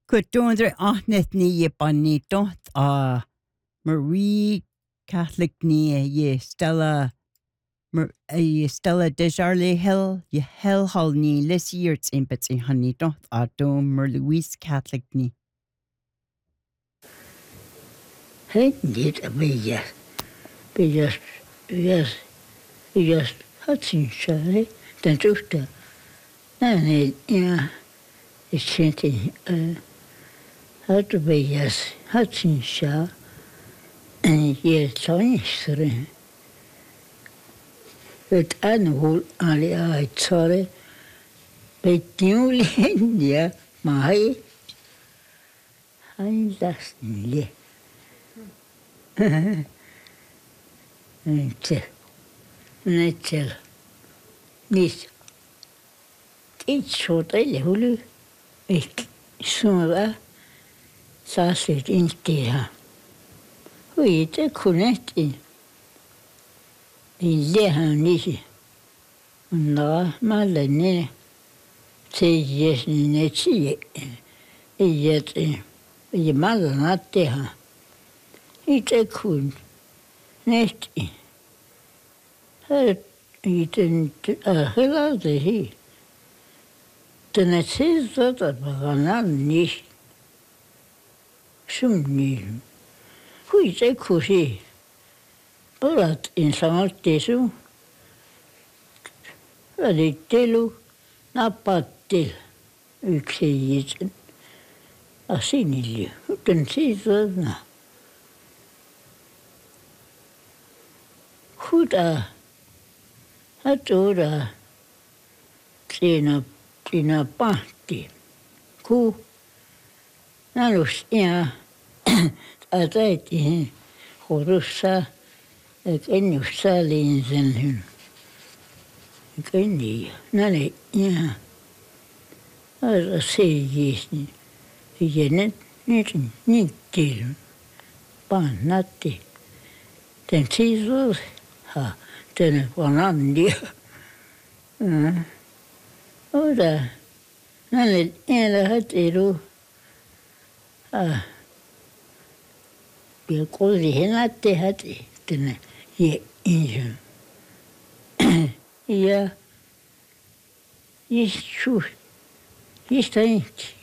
Kudondre ahnet ni yepani dot Marie Catholic ni ye Stella ye Stella Desjardins Hill ye Hill Hall ni les years in bits in honey dot dom Louise Catholic ni. Hey, dit a bella. Bellas Hutchinson, den tuchte. Nee, ja, ik zit in het bellas Hutchinson en je zonistere. Het aanhoel alle uitzore. Bij nieuwleen, ja, maar hij last niet. Nettel. Niet. Iets soort hele ik zomaar saß het in tegen. Hoe je het kon in liggen niet. Nou, maar nee. Zeg je niet zie je maar laat tegen. Het kon niet in. Het helaas hier. Ten het is dat we niet niet. Hoe is het goed? But in samartesu, vaditelu, napattil, yksijitsen, asinilju,uten siisana. Huda, hatuda, siinä pahti, ku, nalus ja, ataitiin, horussa, ik en salin zijn hun. Ik en die. Nee, ja. Dat zie je niet. Je niet deel. Pan natti. Den zie ha, den van Andy. Oh, daar. Nee, ja, dat is je kon die hinate had den je inje. Ja, is zo. Is dat niet?